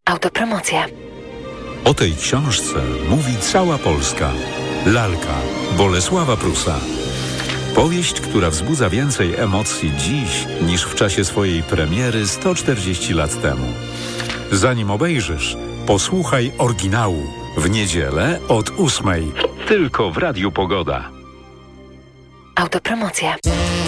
Autopromocja. O tej książce mówi cała Polska. Lalka Bolesława Prusa. Powieść, która wzbudza więcej emocji dziś niż w czasie swojej premiery 140 lat temu. Zanim obejrzysz, posłuchaj oryginału w niedzielę od 8:00. Tylko w Radiu Pogoda. Autopromocja.